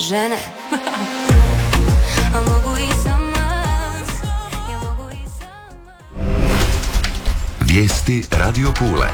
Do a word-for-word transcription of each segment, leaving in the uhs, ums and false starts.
žene. A mogu i sama, ja mogu i sama. Vijesti Radio Pule.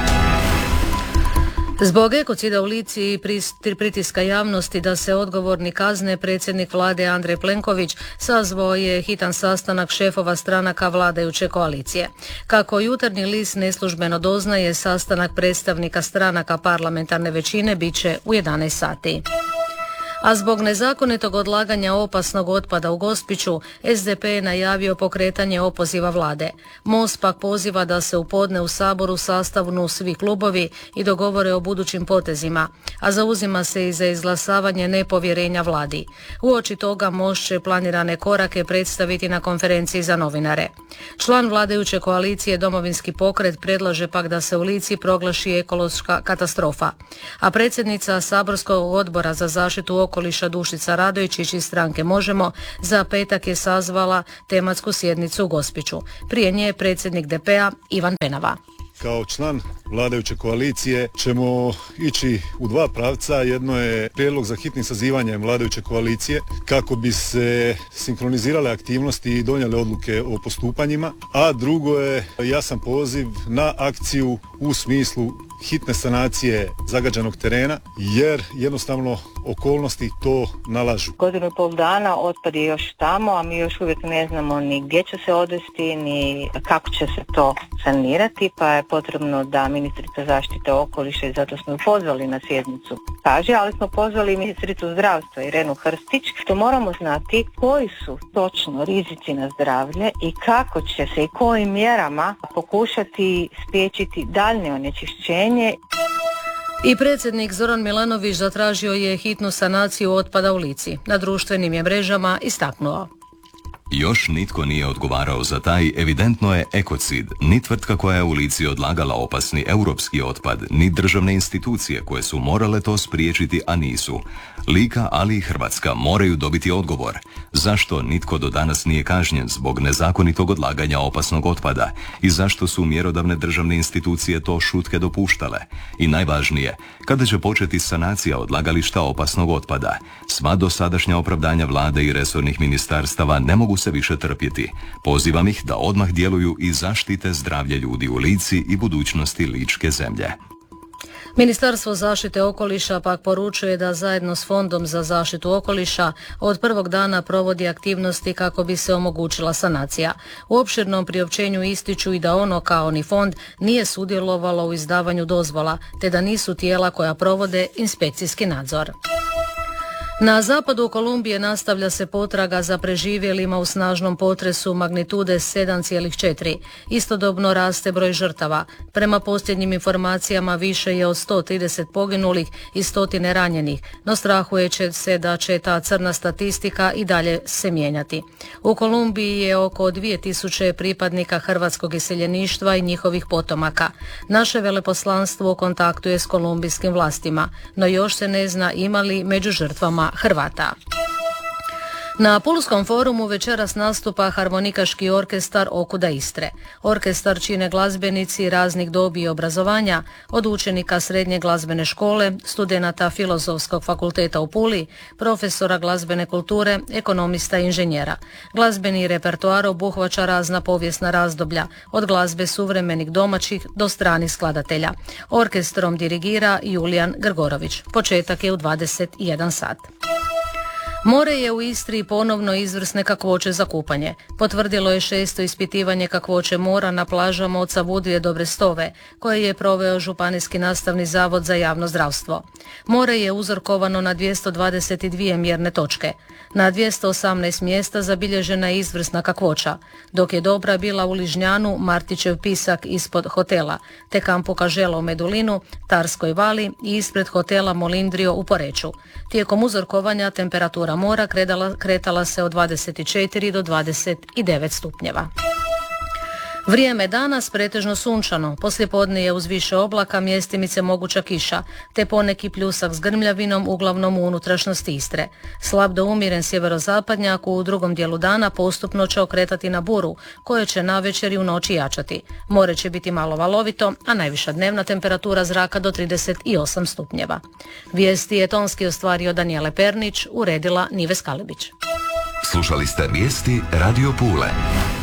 Zbog ekocida u Lici i pritiska javnosti da se odgovorni kazne, predsjednik vlade Andrej Plenković sazvao je hitan sastanak šefova stranaka vladajuće koalicije. Kako Jutarnji list neslužbeno doznaje, sastanak predstavnika stranaka parlamentarne većine bit će u jedanaest sati. A zbog nezakonitog odlaganja opasnog otpada u Gospiću, es de pe je najavio pokretanje opoziva vlade. Most pak poziva da se u podne u Saboru sastavnu svi klubovi i dogovore o budućim potezima, a zauzima se i za izglasavanje nepovjerenja vladi. Uoči toga Most će planirane korake predstaviti na konferenciji za novinare. Član vladajuće koalicije Domovinski pokret predlaže pak da se u Lici proglaši ekološka katastrofa, a predsjednica Saborskog odbora za zaštitu okoliša Dušica Radojčić iz stranke Možemo za petak je sazvala tematsku sjednicu u Gospiću. Prije nje je predsjednik de pe a Ivan Penava. Kao član vladajuće koalicije ćemo ići u dva pravca. Jedno je prijedlog za hitnim sazivanjem vladajuće koalicije kako bi se sinkronizirale aktivnosti i donijele odluke o postupanjima, a drugo je jasan poziv na akciju u smislu hitne sanacije zagađenog terena, jer jednostavno okolnosti to nalažu. Godinu i pol dana otpad je još tamo, a mi još uvijek ne znamo ni gdje će se odvesti, ni kako će se to sanirati, pa je potrebno da ministrica zaštite okoliša, i zato smo ju pozvali na sjednicu, kaže, ali smo pozvali ministricu zdravstva Irenu Hrstić, što moramo znati koji su točno rizici na zdravlje i kako će se i kojim mjerama pokušati spriječiti daljnje onečišćenje. I predsjednik Zoran Milanović zatražio je hitnu sanaciju otpada u Lici. Na društvenim je mrežama istaknuo: Još nitko nije odgovarao za taj, evidentno je ekocid, ni tvrtka koja je u Lici odlagala opasni europski otpad, ni državne institucije koje su morale to spriječiti, a nisu. Lika, ali i Hrvatska moraju dobiti odgovor. Zašto nitko do danas nije kažnjen zbog nezakonitog odlaganja opasnog otpada i zašto su mjerodavne državne institucije to šutke dopuštale? I najvažnije, kada će početi sanacija odlagališta opasnog otpada? Sva dosadašnja opravdanja vlade i resornih ministarstava ne mogu se više trpjeti. Pozivam ih da odmah djeluju i zaštite zdravlje ljudi u Lici i budućnosti ličke zemlje. Ministarstvo zaštite okoliša pak poručuje da zajedno s Fondom za zaštitu okoliša od prvog dana provodi aktivnosti kako bi se omogućila sanacija. U opširnom priopćenju ističu i da ono, kao ni fond, nije sudjelovalo u izdavanju dozvola, te da nisu tijela koja provode inspekcijski nadzor. Na zapadu Kolumbije nastavlja se potraga za preživjelima u snažnom potresu magnitude sedam zarez četiri. Istodobno raste broj žrtava. Prema posljednjim informacijama više je od sto trideset poginulih i stotine ranjenih, no strahuje će se da će ta crna statistika i dalje se mijenjati. U Kolumbiji je oko dvije tisuće pripadnika hrvatskog iseljeništva i njihovih potomaka. Naše veleposlanstvo u kontaktu je s kolumbijskim vlastima, no još se ne zna ima li među žrtvama Hrvata. Na Pulskom forumu večeras nastupa harmonikaški orkestar Okuda Istre. Orkestar čine glazbenici raznih dobi i obrazovanja, od učenika srednje glazbene škole, studenata Filozofskog fakulteta u Puli, profesora glazbene kulture, ekonomista i inženjera. Glazbeni repertoar obuhvaća razna povijesna razdoblja, od glazbe suvremenih domaćih do stranih skladatelja. Orkestrom dirigira Julijan Grgorović. Početak je u dvadeset jedan sat. More je u Istri ponovno izvrsne kakvoće za kupanje. Potvrdilo je šesto ispitivanje kakvoće mora na plažama od Savudrije do Brestove, koje je proveo Županijski nastavni zavod za javno zdravstvo. More je uzorkovano na dvjesto dvadeset dvije mjerne točke. Na dvjesto osamnaest mjesta zabilježena je izvrsna kakvoća, dok je dobra bila u Ližnjanu, Martićev pisak ispod hotela, te kampu Kažela u Medulinu, Tarskoj vali i ispred hotela Molindrio u Poreču. Tijekom uzorkovanja temperatura mora kretala, kretala se od dvadeset četiri do dvadeset devet stupnjeva. Vrijeme danas pretežno sunčano, poslijepodne je uz više oblaka mjestimice moguća kiša, te poneki pljusak s grmljavinom uglavnom u unutrašnjosti Istre. Slab do umjeren sjeverozapadnjak u drugom dijelu dana postupno će okretati na buru, koje će navečer i u noći jačati. More će biti malo valovito, a najviša dnevna temperatura zraka do trideset osam stupnjeva. Vijesti je tonski ostvario Danijele Pernić, uredila Nive Skalibić. Slušali ste vijesti Radio Pule.